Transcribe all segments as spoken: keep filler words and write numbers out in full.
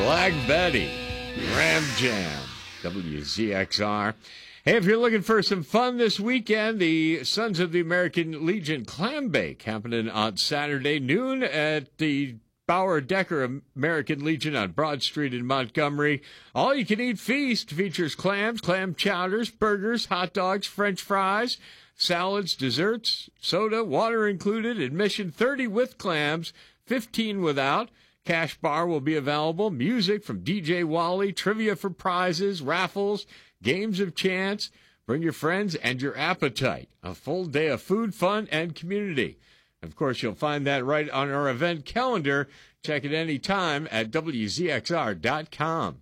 Black Betty, Ram Jam, W Z X R. Hey, if you're looking for some fun this weekend, the Sons of the American Legion Clam Bake happening on Saturday noon at the Bauer Decker American Legion on Broad Street in Montgomery. All-you-can-eat feast features clams, clam chowders, burgers, hot dogs, French fries, salads, desserts, soda, water included, admission thirty with clams, fifteen without. Cash bar will be available, music from D J Wally, trivia for prizes, raffles, games of chance. Bring your friends and your appetite. A full day of food, fun, and community. Of course, you'll find that right on our event calendar. Check it any time at W Z X R dot com.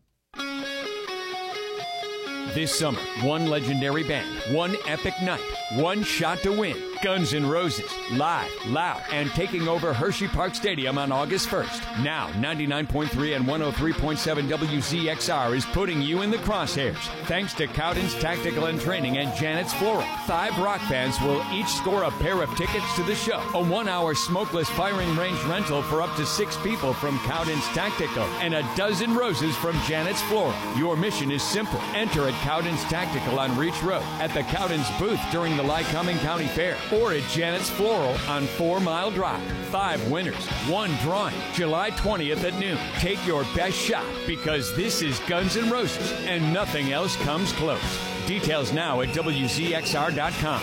This summer, one legendary band, one epic night, one shot to win. Guns N' Roses, live, loud, and taking over Hershey Park Stadium on August first. Now, ninety-nine point three and one oh three point seven W Z X R is putting you in the crosshairs. Thanks to Cowden's Tactical and Training and Janet's Floral. Five rock bands will each score a pair of tickets to the show. A one-hour smokeless firing range rental for up to six people from Cowden's Tactical. And a dozen roses from Janet's Floral. Your mission is simple. Enter at Cowden's Tactical on Reach Road, at the Cowden's booth during the Lycoming County Fair, or at Janet's Floral on Four Mile Drive. Five winners, one drawing, July twentieth at noon. Take your best shot, because this is Guns N' Roses, and nothing else comes close. Details now at W Z X R dot com.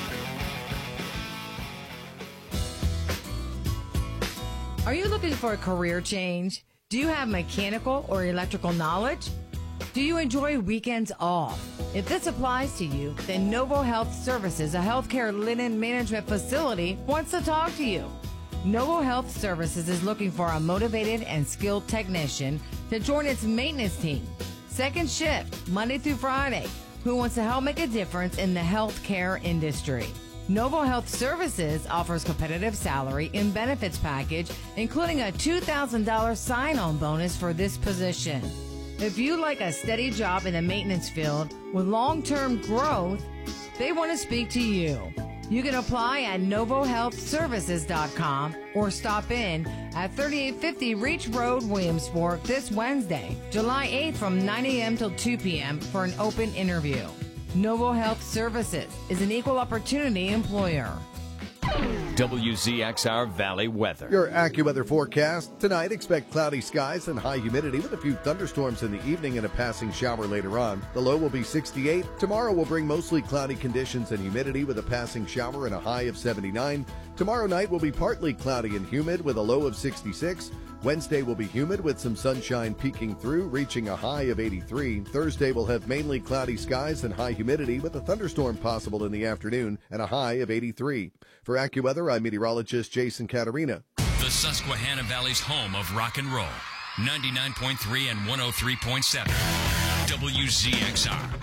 Are you looking for a career change? Do you have mechanical or electrical knowledge? Do you enjoy weekends off? If this applies to you, then Novo Health Services, a healthcare linen management facility, wants to talk to you. Novo Health Services is looking for a motivated and skilled technician to join its maintenance team. Second shift, Monday through Friday, who wants to help make a difference in the healthcare industry. Novo Health Services offers competitive salary and benefits package, including a two thousand dollars sign-on bonus for this position. If you like a steady job in the maintenance field with long-term growth, they want to speak to you. You can apply at novo health services dot com or stop in at thirty-eight fifty Reach Road, Williamsport this Wednesday, July eighth from nine a.m. till two p.m. for an open interview. Novo Health Services is an equal opportunity employer. W Z X R Valley weather. Your AccuWeather forecast. Tonight, expect cloudy skies and high humidity with a few thunderstorms in the evening and a passing shower later on. The low will be sixty-eight. Tomorrow will bring mostly cloudy conditions and humidity with a passing shower and a high of seventy-nine. Tomorrow night will be partly cloudy and humid with a low of sixty-six. Wednesday will be humid with some sunshine peeking through, reaching a high of eighty-three. Thursday will have mainly cloudy skies and high humidity with a thunderstorm possible in the afternoon and a high of eighty-three. For AccuWeather, I'm meteorologist Jason Caterina. The Susquehanna Valley's home of rock and roll. ninety-nine point three and one oh three point seven. W Z X R.